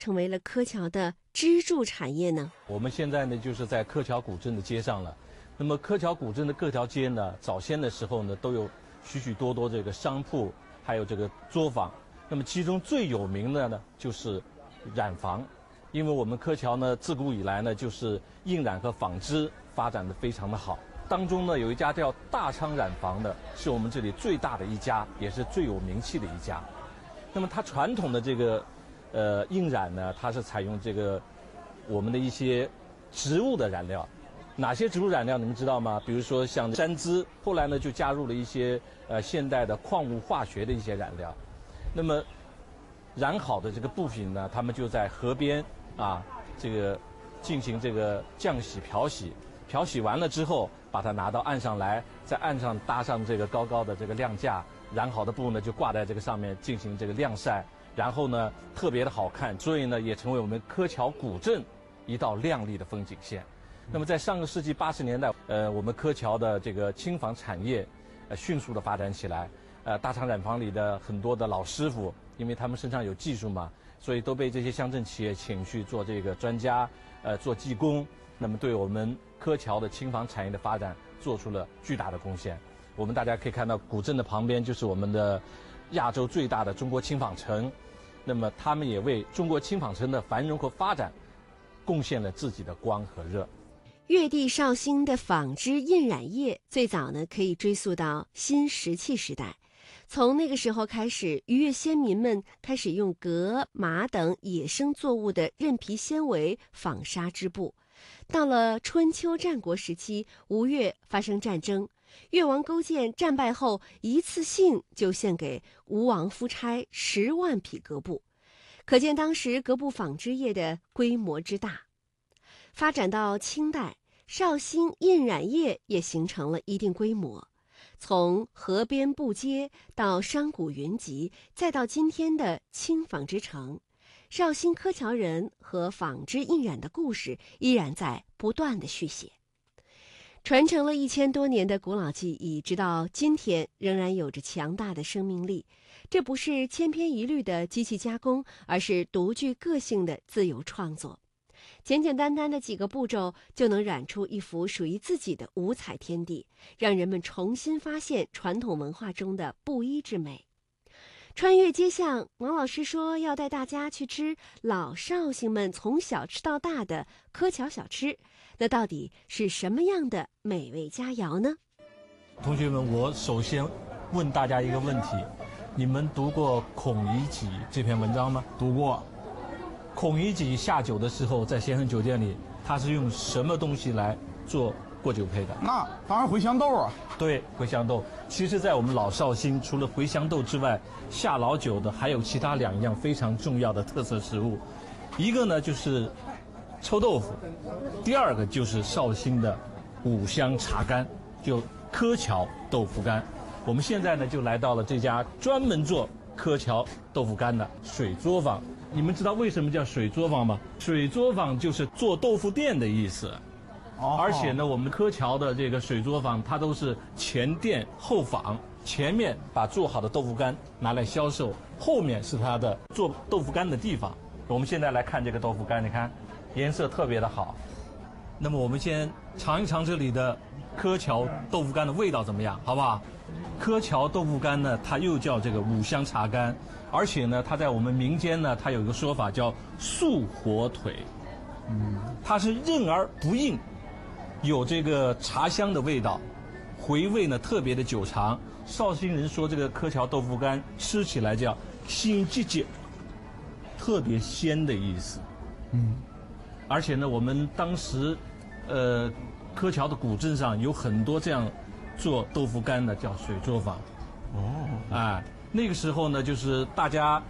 成为了柯桥的支柱产业呢？ 我们现在呢，就是在柯桥古镇的街上了。那么柯桥古镇的各条街呢，早先的时候呢，都有许许多多这个商铺，还有这个作坊。那么其中最有名的呢，就是染坊。因为我们柯桥呢，自古以来呢，就是印染和纺织发展的非常的好。当中呢，有一家叫大昌染坊的，是我们这里最大的一家，也是最有名气的一家。那么它传统的这个印染呢，它是采用这个我们的一些植物的染料。哪些植物染料你们知道吗？比如说像山栀，后来呢就加入了一些现代的矿物化学的一些染料。那么染好的这个布品呢，他们就在河边这个进行这个浆洗、漂洗，漂洗完了之后，把它拿到岸上来，在岸上搭上这个高高的这个晾架，染好的布呢就挂在这个上面进行这个晾晒，然后呢特别的好看，所以呢也成为我们柯桥古镇一道亮丽的风景线。那么在上个世纪80年代，我们柯桥的这个轻纺产业迅速的发展起来，大昌染坊里的很多的老师傅，因为他们身上有技术嘛，所以都被这些乡镇企业请去做这个专家，做技工，那么对我们柯桥的轻纺产业的发展做出了巨大的贡献。我们大家可以看到，古镇的旁边就是我们的亚洲最大的中国轻纺城，那么他们也为中国轻纺城的繁荣和发展贡献了自己的光和热。 粤地绍兴的纺织印染业最早呢，可以追溯到新石器时代。从那个时候开始，渔业先民们开始用革、麻等野生作物的韧皮纤维纺纱织布。到了春秋战国时期，吴越发生战争，越王勾践战败后，一次性就献给吴王夫差10万匹革布，可见当时革布纺织业的规模之大。发展到清代，绍兴印染业也形成了一定规模。从河边布街到商贾云集，再到今天的轻纺织城，绍兴柯桥人和纺织印染的故事依然在不断的续写。传承了1000多年的古老技艺，直到今天仍然有着强大的生命力。这不是千篇一律的机器加工，而是独具个性的自由创作。简简单单的几个步骤就能染出一幅属于自己的五彩天地，让人们重新发现传统文化中的布衣之美。穿越街巷，王老师说要带大家去吃老绍兴们从小吃到大的柯桥小吃，那到底是什么样的美味佳肴呢？ 同学们，我首先问大家一个问题，你们读过《孔乙己》这篇文章吗？ 读过。 孔乙己下酒的时候，在咸亨酒店里，他是用什么东西来做过酒配的？ 那当然茴香豆啊。 对，茴香豆。其实，在我们老绍兴，除了茴香豆之外，下老酒的还有其他2样非常重要的特色食物，一个呢就是臭豆腐，第二个就是绍兴的五香茶干，就柯桥豆腐干。我们现在呢就来到了这家专门做柯桥豆腐干的水作坊。你们知道为什么叫水作坊吗？水作坊就是做豆腐店的意思。而且呢，我们柯桥的这个水作坊，它都是前店后坊，前面把做好的豆腐干拿来销售，后面是它的做豆腐干的地方。我们现在来看这个豆腐干，你看颜色特别的好。那么我们先尝一尝这里的柯桥豆腐干的味道怎么样，好不好？柯桥豆腐干呢，它又叫这个五香茶干，而且呢，它在我们民间呢，它有一个说法叫素火腿，它是韧而不硬，有这个茶香的味道，回味呢特别的久长。绍兴人说这个柯桥豆腐干吃起来叫鲜结结，特别鲜的意思。而且呢，我们当时柯桥的古镇上有很多这样做豆腐干的，叫水作坊。那个时候呢，就是大家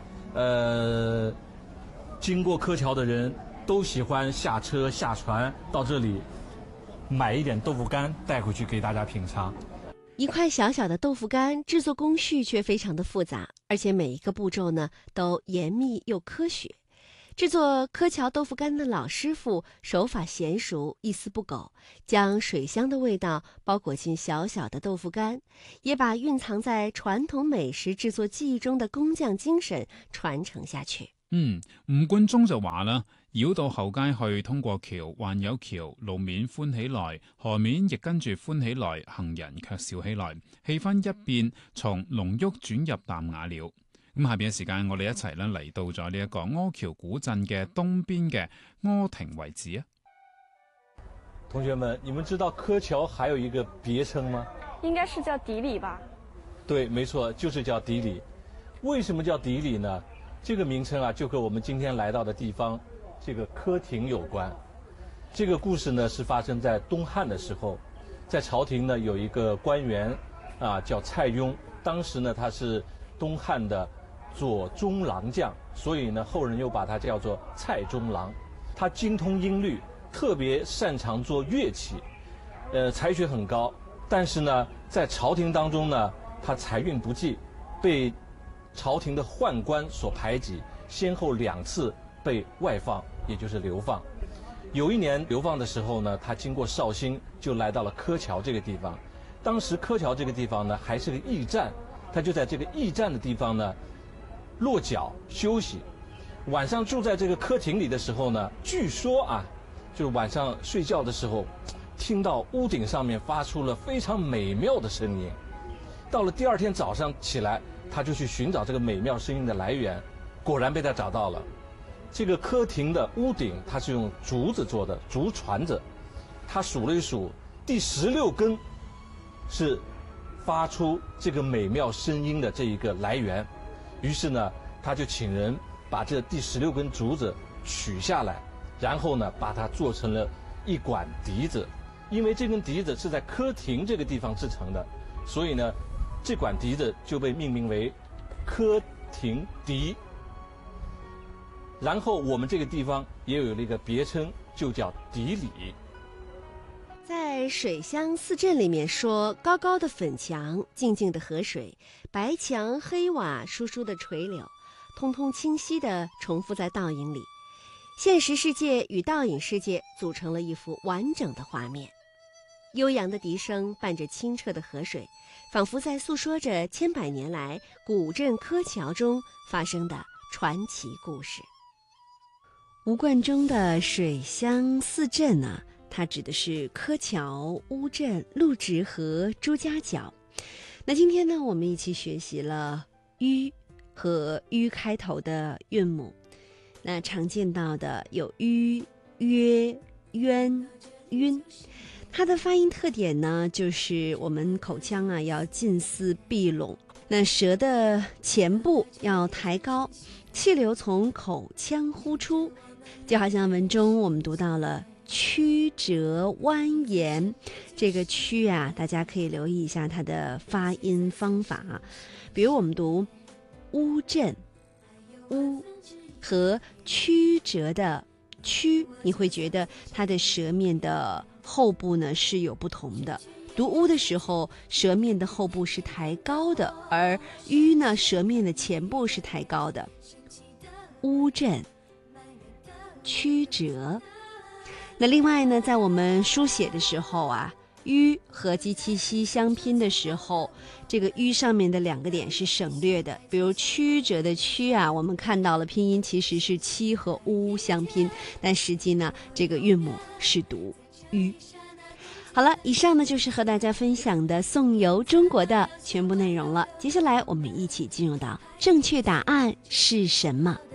经过柯桥的人都喜欢下车下船到这里买一点豆腐干带回去给大家品尝。 一块小小的豆腐干制作工序却非常的复杂，而且每一个步骤呢都严密又科学。制作柯桥豆腐干的老师傅手法娴熟，一丝不苟，将水香的味道包裹进小小的豆腐干，也把蕴藏在传统美食制作技艺中的工匠精神传承下去。 吳冠中就話啦，繞到後街去，通過橋，還有橋，路面歡起來，河面亦跟住歡起來，行人卻笑起來，氣氛一變，從濃郁轉入淡雅了。咁下邊嘅時間，我哋一齊咧嚟到咗呢一個柯橋古鎮嘅東邊嘅柯亭遺址啊。 同學們，你們知道柯橋還有一個別稱嗎？ 應該是叫底里吧？ 對，沒錯，就是叫底里。為什麼叫底里呢？這個名稱啊，就和我們今天來到的地方，這個柯亭有關。這個故事呢，是發生在東漢的時候，在朝廷呢有一個官員啊，叫蔡邕，當時呢他是東漢的左中郎將，所以呢後人又把他叫做蔡中郎。他精通音律，特別擅長做樂器，才學很高。但是呢，在朝廷當中呢，他財運不濟，被朝廷的宦官所排擠，先後2次被外放，也就是流放。有一年流放的時候呢，他經過紹興，就來到了柯橋這個地方。當時柯橋這個地方呢，還是個驛站，他就在這個驛站的地方呢落腳休息。晚上住在這個柯亭裡的時候呢，據說啊，就是晚上睡覺的時候，聽到屋頂上面發出了非常美妙的聲音。到了第二天早上起來，他就去尋找這個美妙聲音的來源，果然被他找到了。這個柯亭的屋頂，它是用竹子做的，竹椽子。他數了一數，第16根是發出這個美妙聲音的這一個來源。於是呢，他就請人把這第16根竹子取下來，然後呢，把它做成了一管笛子。因為這根笛子是在柯亭這個地方製成的，所以呢，這管笛子就被命名為柯亭笛。然後我們這個地方也有了一個別稱，就叫底里。 在水鄉四鎮裡面說，高高的粉牆，靜靜的河水，白牆黑瓦，疏疏的垂柳，通通清晰地重複在倒影裡，現實世界與倒影世界組成了一幅完整的畫面。悠揚的笛聲伴着清澈的河水，仿佛在訴說着千百年來古鎮柯橋中發生的傳奇故事。吳冠中的水鄉四鎮呢，它指的是柯橋、烏鎮、陸直和朱家角。那今天呢，我們一起學習了吁和吁開頭的韻母。那常見到的有吁、約、淵、暈。它的發音特點呢，就是我們口腔啊要近似閉攏，那舌的前部要抬高，氣流從口腔呼出，就好像文中我們讀到了曲折蜿蜒，這個曲啊，大家可以留意一下它的發音方法啊，比如我們讀烏鎮，烏和曲折的曲，你會覺得它的舌面的後部呢是有不同的。讀烏的時候，舌面的後部是抬高的，而吁呢，舌面的前部是抬高的。烏鎮，曲折。那另外呢，在我們書寫的時候啊，吁和及其息相拼的時候，這個吁上面的2個點是省略的。比如曲折的曲啊，我們看到了拼音其實是七和烏相拼，但實際呢，這個韻母是讀吁。好了，以上呢就是和大家分享的宋遊中國的全部內容了。接下來我們一起進入到正確答案是什麼。